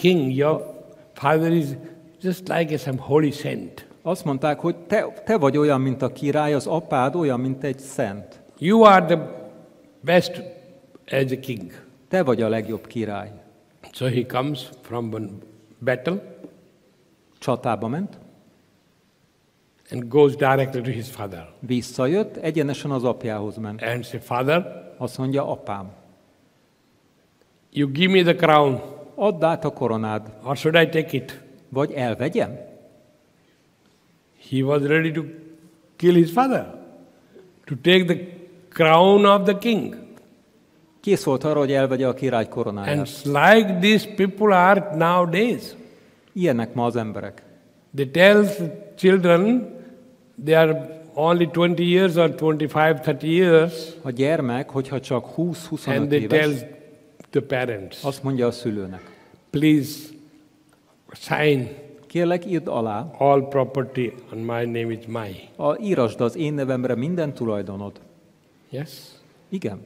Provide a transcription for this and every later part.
king, your father is just like some holy saint. Azt mondták, hogy te vagy olyan, mint a király, az apád olyan, mint egy szent. You are the best as a king. Te vagy a legjobb király. So he comes from one battle Csatába ment, and goes directly to his father. visszajött, egyenesen az apjához ment. And say, Father, Azt mondja, apám, you give me the crown, add át a koronád, or should I take it? vagy elvegyem? He was ready to kill his father, to take the crown of the king. Kész volt arra, hogy elvegye a király And koronáját. like these people are nowadays. Ilyenek ma az emberek. They tell children they are only 20 years or 25-30 years, A gyermek, hogyha csak and 20-25 they tell éves, the parents, azt mondja a szülőnek, please sign kérlek, írd alá, all property on my name is mine. írasd az én nevemre minden tulajdonod. Yes? Igen.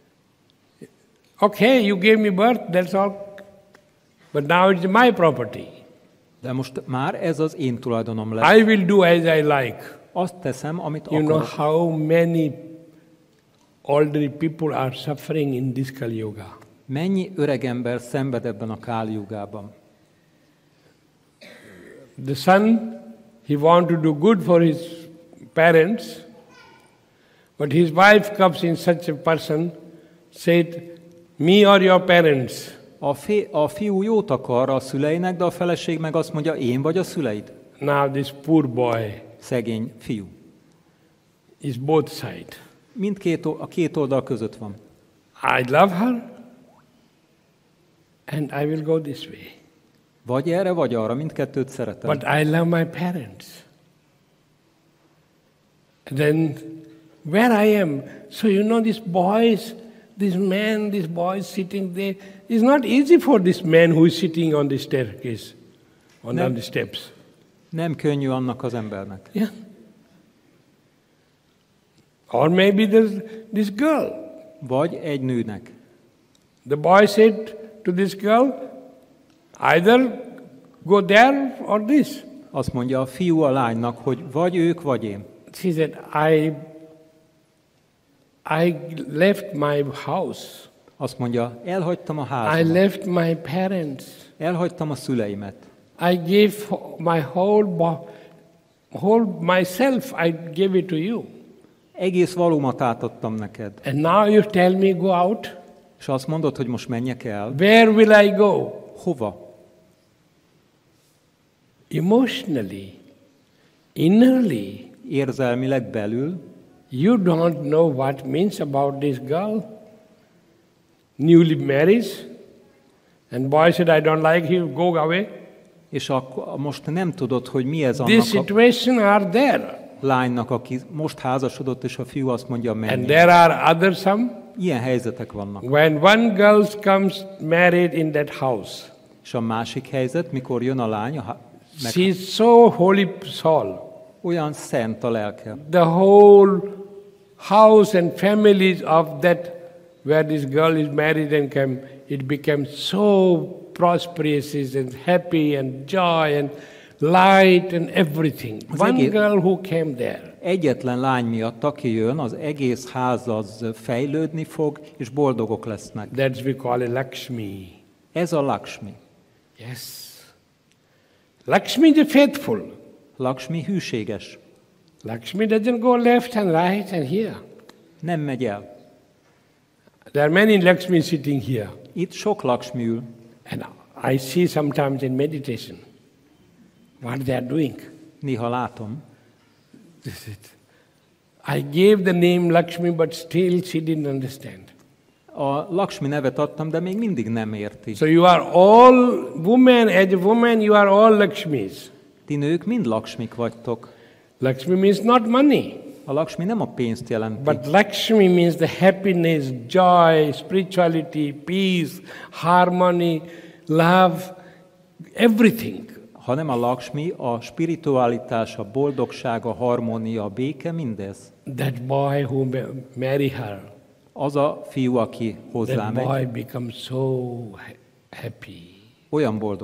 Okay, you gave me birth, that's all. But now it's my property. De most már ez az én tulajdonom lesz. I will do as I like. Azt teszem, amit You know akarok. how many elderly people are suffering in this Kali Yuga. Mennyi öreg ember szenved ebben a Káli-jugában? The son, he want to do good for his parents, but his wife comes in such a person, said, me or your parents. A fiú jót akar a szüleinek, de a feleség meg azt mondja, én vagy a szüleid? Now this poor boy Szegény fiú. is both side. A két oldal között van. I love her, and I will go this way. Vagy erre, vagy arra, mindkettőt szeretem. But I love my parents. Then where I am, so you know these boys, this boy sitting there, it's not easy for this man who is sitting on the staircase, on the steps. Nem könnyű annak az embernek. Yeah. Or maybe there's this girl. Vagy egy nőnek. The boy said to this girl, either go there or this. Azt mondja a fiú a lánynak, hogy vagy ők, vagy én. She said, I left my house. Azt mondja, elhagytam a I házamat. left my parents. Elhagytam a szüleimet. I gave my whole myself, I gave it to you. Egész valómat átadtam neked. And now you tell me go out? És azt mondod, hogy most menjek el. Where will I go? Hova? Emotionally, innerly, Érzelmileg belül. you don't know what means about this girl. Newly married, and boy said, I don't like you, go away. És akkor most nem tudod, hogy mi ez This annak a situation are there. lánynak, aki most házasodott, és a fiú azt mondja, And menj. there are other some. Ilyen helyzetek vannak. When one girl comes married in that house, És a másik helyzet, mikor jön a lány, she is so holy soul. olyan szent a lelke. The whole house and families of that where this girl is married and came, it became so prosperous and happy and joy and light and everything. One girl who came there. Egyetlen lány miatt, aki jön, az egész ház az fejlődni fog, és boldogok lesznek. That's we call it Lakshmi. Ez a Lakshmi. Yes. Lakshmi is faithful. Lakshmi hűséges. Lakshmi doesn't go left and right and here. Nem megy el. There are many Lakshmi sitting here. Itt sok Lakshmi ül. And I see sometimes in meditation what they are doing. Néha látom. This is it. I gave the name Lakshmi, but still she didn't understand. A Lakshmi nevet adtam, de még mindig nem érti. So you are all women, as a woman you are all Lakshmis. Ti nők mind Lakshmik vagytok. Lakshmi means not money. A Lakshmi nem a pénzt jelenti, But Lakshmi means the happiness, joy, spirituality, peace, harmony, love, everything. hanem a Lakshmi a spiritualitás, a boldogság, a harmónia, a béke, mindez. That boy who marry her, Az a fiú, aki hozzá that megy, boy becomes so happy. olyan boldog